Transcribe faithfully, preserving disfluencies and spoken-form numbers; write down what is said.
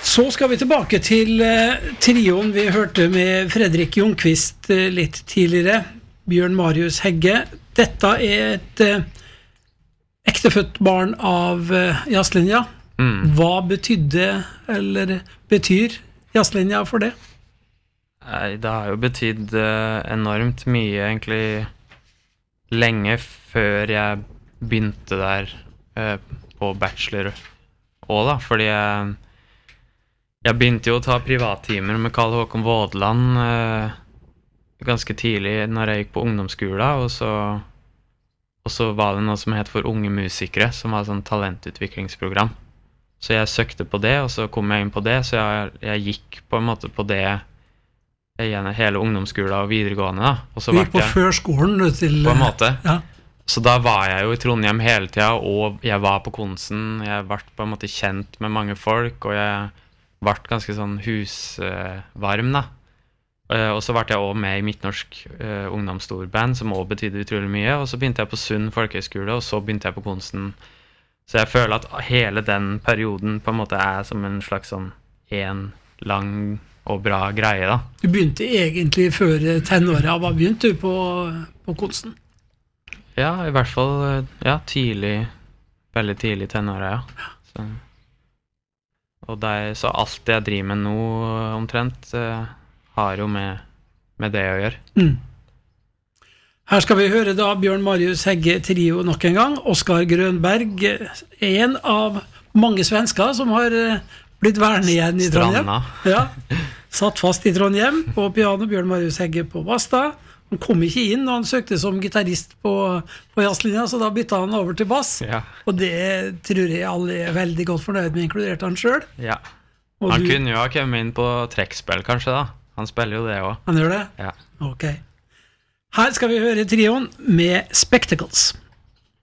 Så skal vi tilbake til uh, trioen vi hørte med Fredrik Ljungqvist uh, litt tidligere, Bjørn Marius Hegge. Dette er et uh, ektefødt barn av uh, jazzlinja. Mm. Hva betydde, eller betyr jazzlinja for det? Nei, det har jo betydd uh, enormt mye, egentlig lenge før jeg begynte der uh, på bachelor også da, fordi jeg Jeg begynte jo å ta privattimer med Karl Håkon Vådland eh, ganske tidlig når jeg gikk på ungdomsskolen, og så, og så var det noe som het for unge musikere, som var et sånn talentutviklingsprogram. Så jeg søkte på det, og så kom jeg inn på det, så jeg, jeg gikk på en måte på det gjennom hele ungdomsskolen og videregående. Da. Og så du gikk på jeg, førskolen til... På en måte. Ja. Så da var jeg jo i Trondheim hele tiden, og jeg var på Konsen, jeg ble på en måte kjent med mange folk, og jeg ble ganske sånn husvarm da. Uh, og så ble jeg også med i Midtnorsk uh, ungdomsstorband, som også betydde utrolig mye, og så begynte jeg på Sund folkehøyskole, og så begynte jeg på Konsten. Så jeg føler at hele den perioden på en måte er som en slags sånn en lang og bra greie da. Du begynte egentlig før tenåret, hva begynte du på, på Konsten? Ja, i hvert fall ja, tidlig, veldig tidlig tenåret, ja. Så... Og det, så alt det jeg driver med nå omtrent uh, har jo med, med det å gjøre. Mm. Her skal vi høre da Bjørn Marius Hegge trio nok en gang. Oskar Grönberg er en av mange svensker som har blitt værende igjen i Trondheim. Ja, satt fast i Trondheim på piano, Bjørn Marius Hegge på bass da. Han kom ikke inn når han søkte som gitarrist på, på jazzlinja, så da bytta han over til bass. Ja. Og det tror jeg alle er veldig godt fornøyd med, inkludert han selv. Ja. Og han du... kunne jo ha kommet inn på trekkspill kanskje da. Han spiller jo det også. Han gjør det? Ja. Ok. Her skal vi høre trioen med Spectacles.